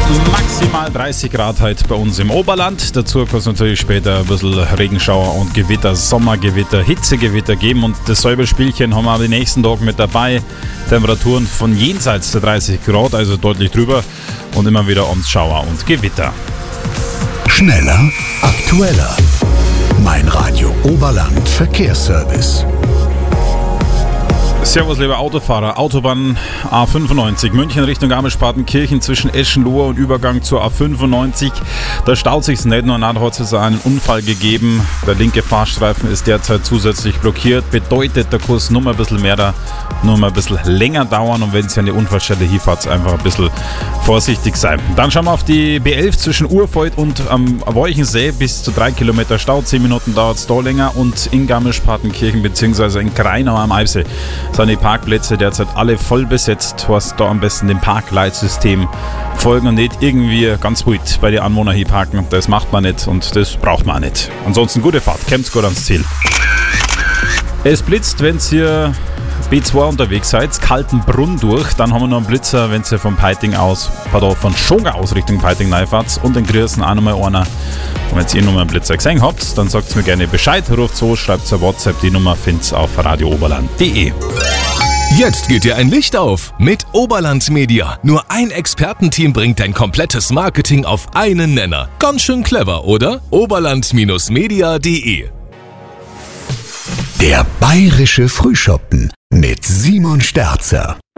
Maximal 30 Grad heute bei uns im Oberland. Dazu kann es natürlich später ein bisschen Regenschauer und Gewitter, Sommergewitter, Hitzegewitter geben. Und dasselbe Spielchen haben wir auch die nächsten Tage mit dabei. Temperaturen von jenseits der 30 Grad, also deutlich drüber. Und immer wieder Schauer und Gewitter. Schneller, aktueller. Mein Radio Oberland Verkehrsservice. Servus, lieber Autofahrer. Autobahn A95 München Richtung Garmisch-Partenkirchen zwischen Eschenlohe und Übergang zur A95. Da staut sich's nicht nur, da hat es einen Unfall gegeben. Der linke Fahrstreifen ist derzeit zusätzlich blockiert. Bedeutet, der Kurs nur mal ein bisschen mehr da, nur mal ein bisschen länger dauern. Und wenn Sie an die Unfallstelle hinfahrt, einfach ein bisschen vorsichtig sein. Dann schauen wir auf die B11 zwischen Urfeld und am Wolchensee. Bis zu 3 Kilometer Stau, 10 Minuten dauert es da länger. Und in Garmisch-Partenkirchen bzw. in Kreinau am Eibsee sind die Parkplätze derzeit alle voll besetzt. Du hast da am besten dem Parkleitsystem folgen und nicht irgendwie ganz wild bei den Anwohnern hier parken. Das macht man nicht und das braucht man auch nicht. Ansonsten gute Fahrt, kommt's gut ans Ziel. Es blitzt, wenn ihr B2 unterwegs seid, Kaltenbrunn durch. Dann haben wir noch einen Blitzer, wenn ihr von Schongau aus Richtung Peiting reinfahrt. Und in Griersen auch nochmal einer. Und wenn ihr nochmal einen Blitzer gesehen habt, dann sagt mir gerne Bescheid, ruft so, schreibt zur WhatsApp, die Nummer findet's auf radiooberland.de. Jetzt geht dir ein Licht auf mit Oberland Media. Nur ein Expertenteam bringt dein komplettes Marketing auf einen Nenner. Ganz schön clever, oder? Oberland-media.de. Der bayerische Frühschoppen mit Simon Sterzer.